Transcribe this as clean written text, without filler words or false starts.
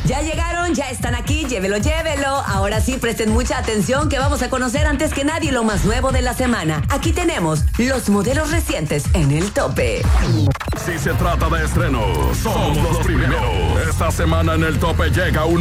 Ya llegaron, ya están aquí, llévelo, llévelo. Ahora sí, presten mucha atención que vamos a conocer antes que nadie lo más nuevo de la semana. Aquí tenemos los modelos recientes en el tope. Si se trata de estrenos, somos los primeros. Esta semana en el tope llega un